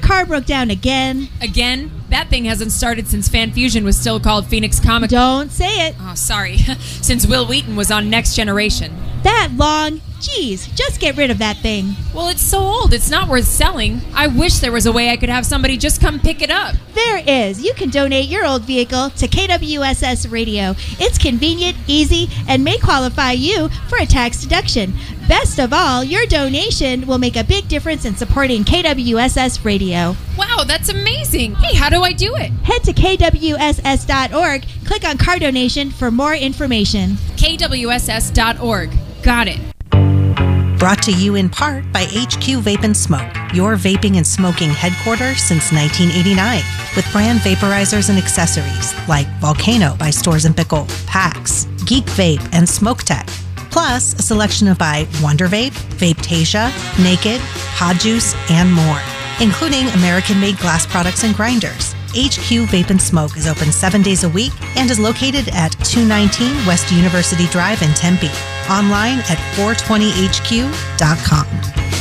car broke down again. Again? That thing hasn't started since Fan Fusion was still called Phoenix Comic. Don't say it. Oh, sorry. Since Will Wheaton was on Next Generation. That long? Jeez, just get rid of that thing. Well, it's so old, it's not worth selling. I wish there was a way I could have somebody just come pick it up. There is. You can donate your old vehicle to KWSS Radio. It's convenient, easy, and may qualify you for a tax deduction. Best of all, your donation will make a big difference in supporting KWSS Radio. Wow, that's amazing. Hey, how do I do it? Head to kwss.org, click on car donation for more information. KWSS.org. Got it. Brought to you in part by HQ Vape and Smoke, your vaping and smoking headquarters since 1989, with brand vaporizers and accessories like Volcano by Stores & Pickle, PAX, Geek Vape, and Smoke Tech. Plus, a selection of by Wonder Vape, Vapetasia, Naked, Pod Juice, and more, including American-made glass products and grinders. HQ Vape and Smoke is open 7 days a week and is located at 219 West University Drive in Tempe. Online at 420hq.com.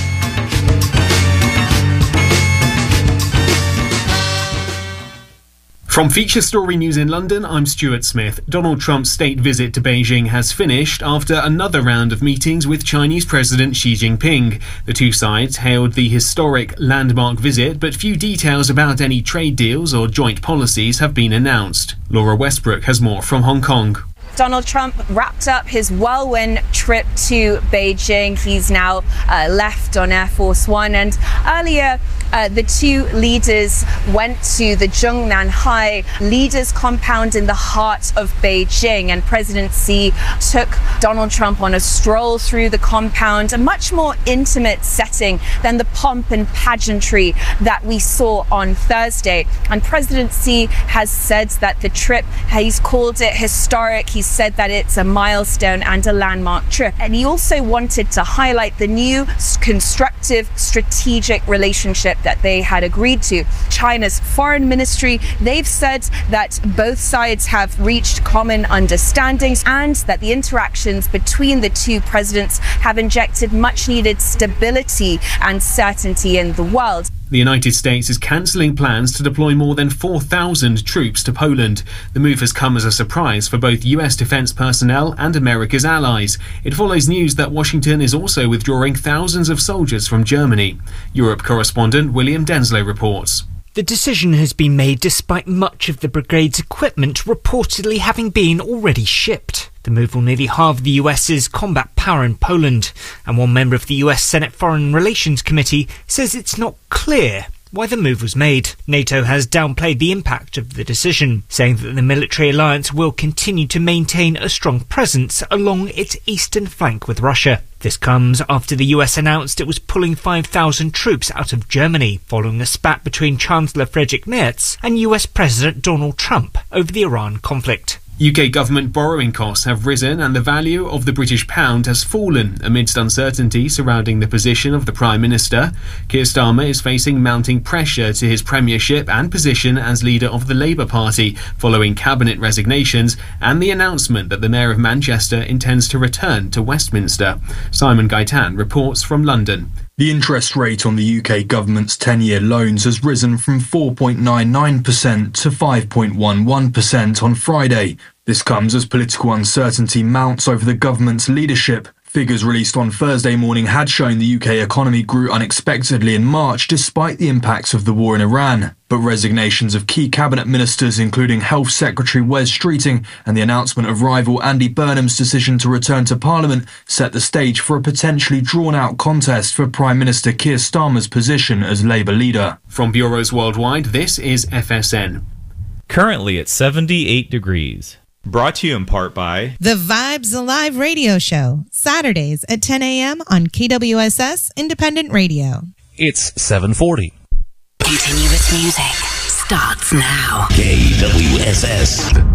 From Feature Story News in London, I'm Stuart Smith. Donald Trump's state visit to Beijing has finished after another round of meetings with Chinese President Xi Jinping. The two sides hailed the historic landmark visit, but few details about any trade deals or joint policies have been announced. Laura Westbrook has more from Hong Kong. Donald Trump wrapped up his whirlwind trip to Beijing. He's now left on Air Force One, and earlier the two leaders went to the Zhongnanhai Leaders Compound in the heart of Beijing, and President Xi took Donald Trump on a stroll through the compound, a much more intimate setting than the pomp and pageantry that we saw on Thursday. And President Xi has said that the trip, he's called it historic. He said that it's a milestone and a landmark trip. And he also wanted to highlight the new constructive strategic relationship that they had agreed to. China's foreign ministry, they've said that both sides have reached common understandings and that the interactions between the two presidents have injected much needed stability and certainty in the world. The United States is cancelling plans to deploy more than 4,000 troops to Poland. The move has come as a surprise for both US defence personnel and America's allies. It follows news that Washington is also withdrawing thousands of soldiers from Germany. Europe correspondent William Denslow reports. The decision has been made despite much of the brigade's equipment reportedly having been already shipped. The move will nearly halve the US's combat power in Poland, and one member of the US Senate Foreign Relations Committee says it's not clear why the move was made. NATO has downplayed the impact of the decision, saying that the military alliance will continue to maintain a strong presence along its eastern flank with Russia. This comes after the US announced it was pulling 5,000 troops out of Germany, following a spat between Chancellor Friedrich Merz and US President Donald Trump over the Iran conflict. UK government borrowing costs have risen and the value of the British pound has fallen amidst uncertainty surrounding the position of the Prime Minister. Keir Starmer is facing mounting pressure to his premiership and position as leader of the Labour Party following cabinet resignations and the announcement that the Mayor of Manchester intends to return to Westminster. Simon Gaitan reports from London. The interest rate on the UK government's 10-year loans has risen from 4.99% to 5.11% on Friday. This comes as political uncertainty mounts over the government's leadership. Figures released on Thursday morning had shown the UK economy grew unexpectedly in March despite the impacts of the war in Iran. But resignations of key cabinet ministers, including Health Secretary Wes Streeting, and the announcement of rival Andy Burnham's decision to return to Parliament set the stage for a potentially drawn-out contest for Prime Minister Keir Starmer's position as Labour leader. From bureaus worldwide, this is FSN. Currently at 78 degrees. Brought to you in part by The Vibes Alive radio show, Saturdays at 10 a.m. on KWSS Independent Radio. It's 7:40. Continuous music starts now. KWSS.